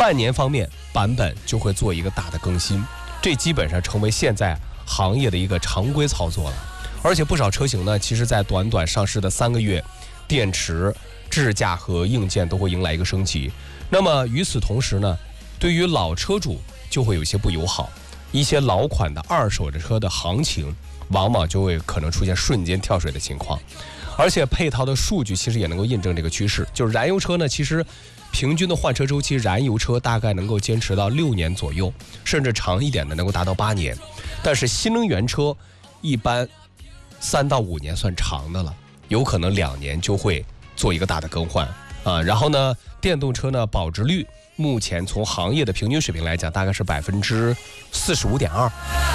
半年方面版本就会做一个大的更新，这基本上成为现在行业的一个常规操作了。而且不少车型呢，其实在短短上市的3个月，电池、智驾和硬件都会迎来一个升级。那么与此同时呢，对于老车主就会有些不友好，一些老款的二手的车的行情往往就会可能出现瞬间跳水的情况。而且配套的数据其实也能够印证这个趋势，就是燃油车呢，其实平均的换车周期，燃油车大概能够坚持到6年左右，甚至长一点的能够达到8年。但是新能源车一般3到5年算长的了，有可能2年就会做一个大的更换啊。然后呢，电动车呢保值率目前从行业的平均水平来讲，大概是45.2%。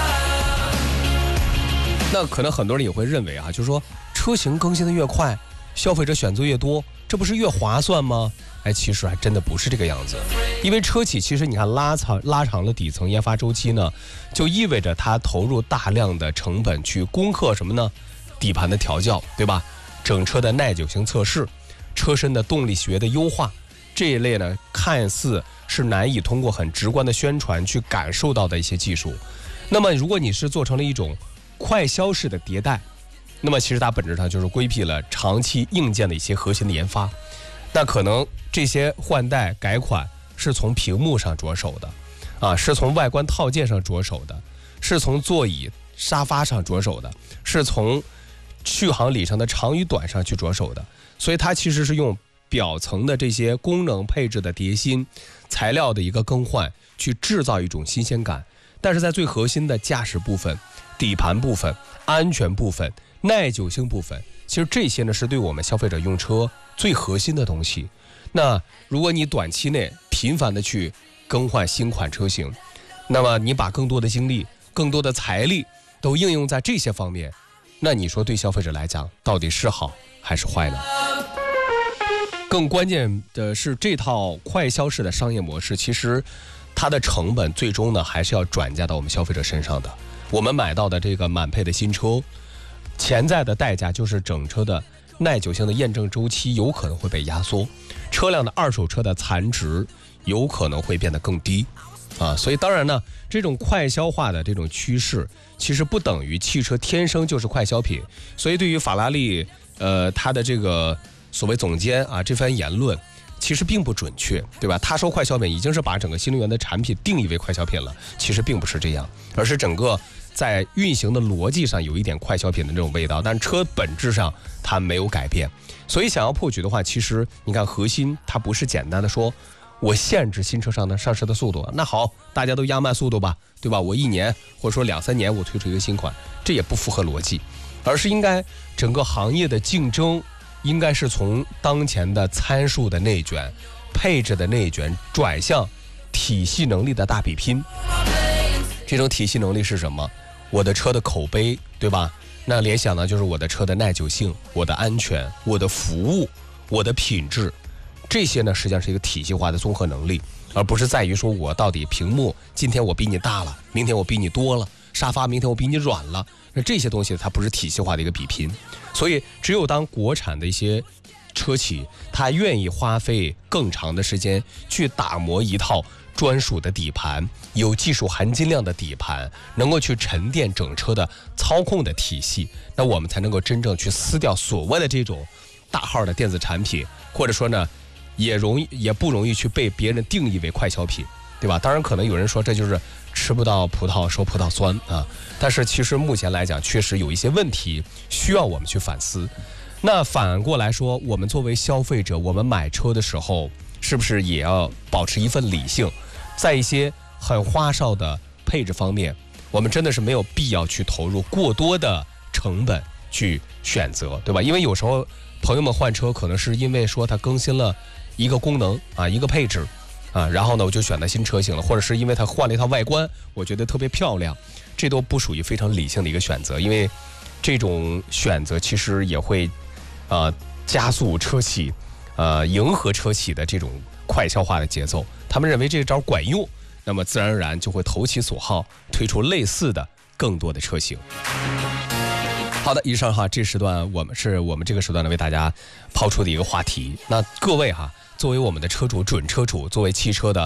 那可能很多人也会认为啊，就是说车型更新的越快，消费者选择越多，这不是越划算吗？其实还真的不是这个样子。因为车企其实你看拉长了底层研发周期呢，就意味着它投入大量的成本去攻克什么呢？底盘的调教，对吧？整车的耐久性测试，车身的动力学的优化，这一类呢看似是难以通过很直观的宣传去感受到的一些技术。那么如果你是做成了一种快消式的迭代，那么其实它本质上就是规避了长期硬件的一些核心的研发。那可能这些换代改款是从屏幕上着手的是从外观套件上着手的，是从座椅沙发上着手的，是从续航里程的长与短上去着手的。所以它其实是用表层的这些功能配置的叠新，材料的一个更换，去制造一种新鲜感。但是在最核心的驾驶部分、底盘部分、安全部分、耐久性部分，其实这些呢是对我们消费者用车最核心的东西。那如果你短期内频繁的去更换新款车型，那么你把更多的精力、更多的财力都应用在这些方面，那你说对消费者来讲到底是好还是坏呢？更关键的是，这套快消式的商业模式，其实它的成本最终呢还是要转嫁到我们消费者身上的。我们买到的这个满配的新车，潜在的代价就是整车的耐久性的验证周期有可能会被压缩，车辆的二手车的残值有可能会变得更低所以当然呢，这种快消化的这种趋势其实不等于汽车天生就是快消品。所以对于法拉利他的这个所谓总监这番言论其实并不准确，对吧？他说快消品已经是把整个新能源的产品定义为快消品了，其实并不是这样，而是整个在运行的逻辑上有一点快消品的这种味道，但车本质上它没有改变。所以想要破局的话，其实你看核心它不是简单的说我限制新车上市的速度，那好，大家都压慢速度吧，对吧？我1年或者说2-3年我推出一个新款，这也不符合逻辑，而是应该整个行业的竞争应该是从当前的参数的内卷、配置的内卷转向体系能力的大比拼。这种体系能力是什么？我的车的口碑，对吧？那联想呢就是我的车的耐久性、我的安全、我的服务、我的品质，这些呢实际上是一个体系化的综合能力，而不是在于说我到底屏幕今天我比你大了，明天我比你多了，沙发明天我比你软了，那这些东西它不是体系化的一个比拼。所以只有当国产的一些车企它愿意花费更长的时间去打磨一套专属的底盘，有技术含金量的底盘，能够去沉淀整车的操控的体系，那我们才能够真正去撕掉所谓的这种大号的电子产品，或者说呢也不容易去被别人定义为快消品，对吧？当然可能有人说这就是吃不到葡萄说葡萄酸但是其实目前来讲确实有一些问题需要我们去反思。那反过来说，我们作为消费者，我们买车的时候是不是也要保持一份理性？在一些很花哨的配置方面，我们真的是没有必要去投入过多的成本去选择，对吧？因为有时候朋友们换车可能是因为说它更新了一个功能一个配置然后呢我就选择新车型了，或者是因为它换了一套外观，我觉得特别漂亮，这都不属于非常理性的一个选择。因为这种选择其实也会加速车企迎合车企的这种快消化的节奏，他们认为这招管用，那么自然而然就会投其所好，推出类似的更多的车型。好的，以上这时段我们这个时段呢为大家抛出的一个话题。那各位作为我们的车主、准车主，作为汽车的